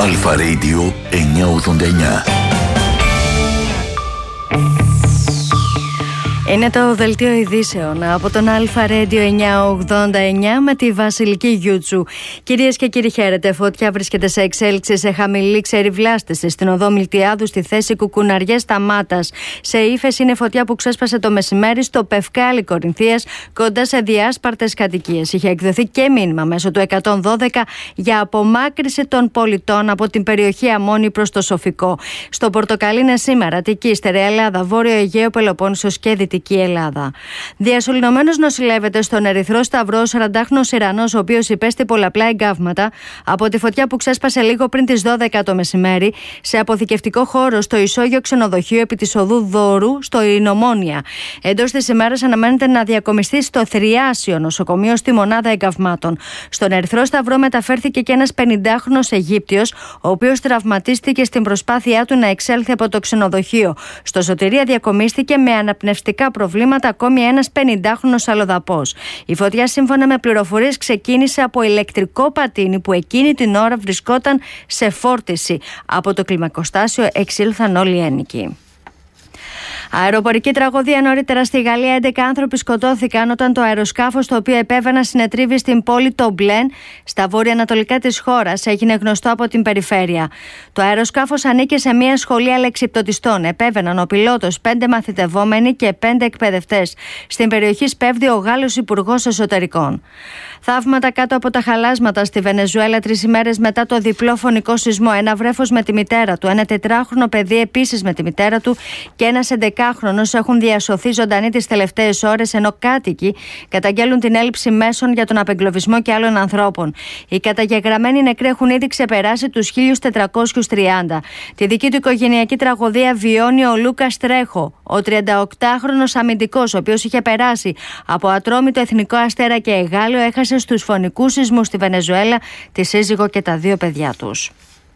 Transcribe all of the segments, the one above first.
Αλφα Radio 989. Είναι το δελτίο ειδήσεων από τον Αλφα Radio 989 με τη Βασιλική Γιούτσου. Κυρίες και κύριοι, χαίρετε. Φωτιά βρίσκεται σε εξέλιξη σε χαμηλή ξεριβλάστηση στην οδό Μιλτιάδου στη θέση Κουκουναριές Σταμάτας. Σε ύφεση είναι φωτιά που ξέσπασε το μεσημέρι στο Πευκάλη Κορινθίας, κοντά σε διάσπαρτες κατοικίες. Είχε εκδοθεί και μήνυμα μέσω του 112 για απομάκρυση των πολιτών από την περιοχή Αμμόνη προς το Σοφικό. Στο Πορτοκαλί είναι σήμερα Αττική, Στερεά Ελλάδα, Βόρειο Αιγαίο, Πελοπόννησος και Δυτική Ελλάδα. Διασωληνωμένος νοσηλεύεται στον Ερυθρό Σταυρό ο 40χρονος Ιρανός, ο οποίος υπέστη πολλαπλά εγκάβματα από τη φωτιά που ξέσπασε λίγο πριν τις 12 το μεσημέρι σε αποθηκευτικό χώρο στο ισόγειο ξενοδοχείο επί της οδού Δώρου στο Ινωμόνια. Εντός της ημέρας αναμένεται να διακομιστεί στο Θριάσιο νοσοκομείο στη μονάδα εγκαυμάτων. Στον Ερυθρό Σταυρό μεταφέρθηκε και ένας 50χρονος Αιγύπτιος, ο οποίος τραυματίστηκε στην προσπάθειά του να εξέλθει από το ξενοδοχείο. Στο Σωτηρία διακομίστηκε με αναπνευστικά προβλήματα ακόμη ένας 50χρονος αλλοδαπός. Η φωτιά, σύμφωνα με πληροφορίες, ξεκίνησε από ηλεκτρικό πατίνι που εκείνη την ώρα βρισκόταν σε φόρτιση. Από το κλιμακοστάσιο εξήλθαν όλοι οι ένοικοι. Αεροπορική τραγωδία νωρίτερα στη Γαλλία. 11 άνθρωποι σκοτώθηκαν όταν το αεροσκάφος το οποίο επέβαιναν συνετρίβει στην πόλη Τομπλέν, στα βορειοανατολικά της χώρας, έγινε γνωστό από την περιφέρεια. Το αεροσκάφος ανήκε σε μια σχολή αλεξιπτωτιστών. Επέβαιναν ο πιλότος, 5 μαθητευόμενοι και 5 εκπαιδευτές. Στην περιοχή σπέβδει ο Γάλλος Υπουργός Εσωτερικών. Θαύματα κάτω από τα χαλάσματα στη Βενεζουέλα 3 ημέρες μετά το διπλό φωνικό σεισμό. Ένα βρέφος με τη μητέρα του, ένα 4χρονο παιδί επίσης με τη μητέρα του και ένας 11χρονος έχουν διασωθεί ζωντανοί τις τελευταίες ώρες, ενώ κάτοικοι καταγγέλουν την έλλειψη μέσων για τον απεγκλωβισμό και άλλων ανθρώπων. Οι καταγεγραμμένοι νεκροί έχουν ήδη ξεπεράσει τους 1.430. Τη δική του οικογενειακή τραγωδία βιώνει ο Λούκας Τρέχο, ο 38χρονος αμυντικός, ο οποίος είχε περάσει από Ατρόμητο, Εθνικό Αστέρα και Εγάλεο, έχασε στους φωνικούς σεισμούς στη Βενεζουέλα τη σύζυγο και τα 2 παιδιά τους.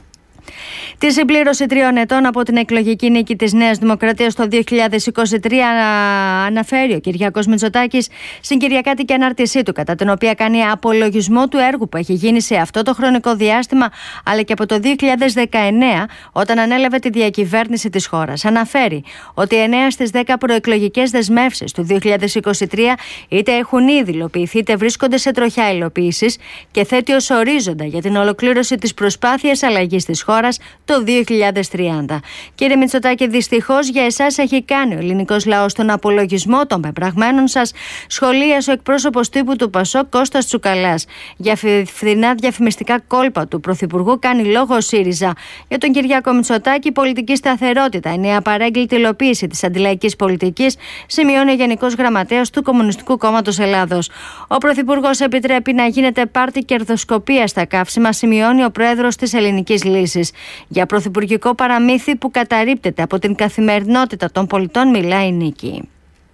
Τη συμπλήρωση 3 ετών από την εκλογική νίκη της Νέας Δημοκρατίας το 2023 αναφέρει ο Κυριάκος Μητσοτάκης στην κυριακάτικη ανάρτησή του, κατά την οποία κάνει απολογισμό του έργου που έχει γίνει σε αυτό το χρονικό διάστημα, αλλά και από το 2019 όταν ανέλαβε τη διακυβέρνηση της χώρας. Αναφέρει ότι 9 στις 10 προεκλογικές δεσμεύσεις του 2023 είτε έχουν ήδη υλοποιηθεί είτε βρίσκονται σε τροχιά υλοποίησης και θέτει ως ορίζοντα για την ολοκλήρωση της προσπάθειας αλλαγής της χώρας το 2030. Κύριε Μητσοτάκη, δυστυχώς για εσάς έχει κάνει ο ελληνικός λαός τον απολογισμό των πεπραγμένων σας, σχολίασε ο εκπρόσωπος τύπου του ΠΑΣΟΚ Κώστας Τσουκαλάς. Για φθηνά διαφημιστικά κόλπα του Πρωθυπουργού κάνει λόγο ο ΣΥΡΙΖΑ. Για τον Κυριάκο Μητσοτάκη, η πολιτική σταθερότητα είναι η απαρέγκλητη υλοποίηση της αντιλαϊκής πολιτικής, σημειώνει ο Γενικός Γραμματέας του Κομμουνιστικού Κόμματος Ελλάδος. Ο Πρωθυπουργός επιτρέπει να γίνεται πάρτι κερδοσκοπία στα καύσιμα, σημειώνει ο Πρόεδρος της Ελληνικής Λύσης. Για πρωθυπουργικό παραμύθι που καταρρίπτεται από την καθημερινότητα των πολιτών μιλάει η Νίκη.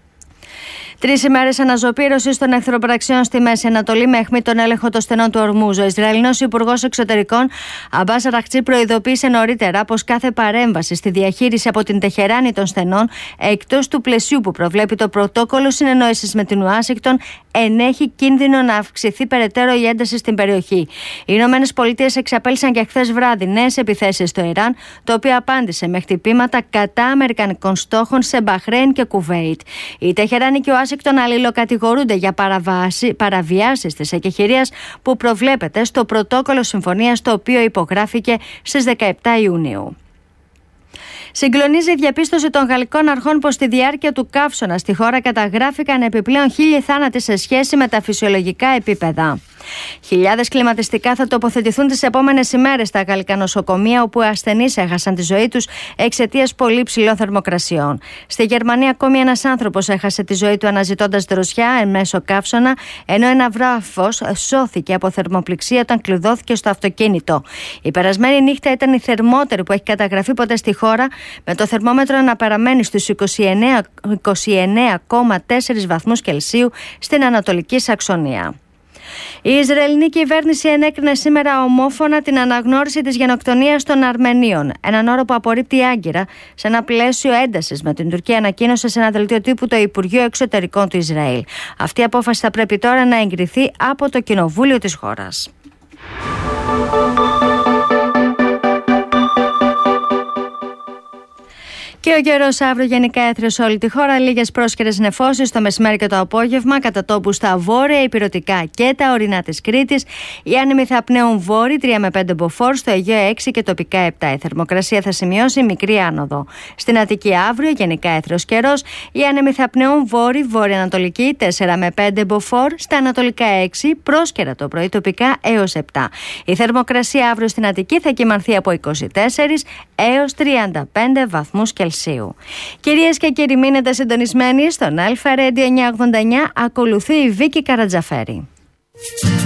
3 ημέρες αναζωπήρωσης των εχθροπραξιών στη Μέση Ανατολή με αιχμή τον έλεγχο των στενών του Ορμούζ. Ο Ισραηλινός Υπουργός Εξωτερικών Αμπάς Αραχτζή προειδοποίησε νωρίτερα πως κάθε παρέμβαση στη διαχείριση από την Τεχεράνη των στενών, εκτός του πλαισίου που προβλέπει το πρωτόκολλο συνεννόησης με την Ουάσιγκτον, ενέχει κίνδυνο να αυξηθεί περαιτέρω η ένταση στην περιοχή. Οι Ηνωμένες Πολιτείες εξαπέλυσαν και χθες βράδυ νέες επιθέσεις στο Ιράν, το οποίο απάντησε με χτυπήματα κατά αμερικανικών στόχων σε Μπαχρέιν και Κουβέιτ. Η Τεχεράνη και ο Ουάσιγκτον αλληλοκατηγορούνται για παραβιάσεις της εκεχηρίας που προβλέπεται στο πρωτόκολλο συμφωνίας, το οποίο υπογράφηκε στις 17 Ιουνίου. Συγκλονίζει η διαπίστωση των γαλλικών αρχών πως στη διάρκεια του καύσωνα στη χώρα καταγράφηκαν επιπλέον 1.000 θάνατοι σε σχέση με τα φυσιολογικά επίπεδα. Χιλιάδες κλιματιστικά θα τοποθετηθούν τις επόμενες ημέρες στα γαλλικά νοσοκομεία, όπου ασθενείς έχασαν τη ζωή τους εξαιτίας πολύ ψηλών θερμοκρασιών. Στη Γερμανία, ακόμη ένας άνθρωπος έχασε τη ζωή του αναζητώντας δροσιά εν μέσω καύσωνα, ενώ ένα βρέφος σώθηκε από θερμοπληξία όταν κλειδώθηκε στο αυτοκίνητο. Η περασμένη νύχτα ήταν η θερμότερη που έχει καταγραφεί ποτέ στη χώρα, με το θερμόμετρο να παραμένει στους 29,4 βαθμούς Κελσίου στην Ανατολική Σαξονία. Η Ισραηλινή κυβέρνηση ενέκρινε σήμερα ομόφωνα την αναγνώριση της γενοκτονίας των Αρμενίων, έναν όρο που απορρίπτει άγκυρα σε ένα πλαίσιο έντασης με την Τουρκία, ανακοίνωσε σε ένα δελτίο τύπου το Υπουργείο Εξωτερικών του Ισραήλ. Αυτή η απόφαση θα πρέπει τώρα να εγκριθεί από το Κοινοβούλιο της χώρας. Και ο καιρός αύριο γενικά έθριο σε όλη τη χώρα. Λίγες πρόσχερες νεφώσεις το μεσημέρι και το απόγευμα, κατά τόπου στα βόρεια, ηπειρωτικά και τα ορεινά της Κρήτης. Οι άνεμοι θα πνέουν βόρειοι 3 με 5 μποφόρ, στο Αιγαίο 6 και τοπικά 7. Η θερμοκρασία θα σημειώσει μικρή άνοδο. Στην Αττική αύριο γενικά έθριος καιρός. Οι άνεμοι θα πνέουν βόρειοι, βόρεια-ανατολική 4 με 5 μποφόρ, στα ανατολικά 6, πρόσκαιρα το πρωί τοπικά έως 7. Η θερμοκρασία αύριο στην Αττική θα κυμανθεί από 24 έως 35 βαθμούς Κελσίου. Κυρίες και κύριοι, μείνετε συντονισμένοι στον Αλφα Radio 989. Ακολουθεί η Βίκη Καρατζαφέρη.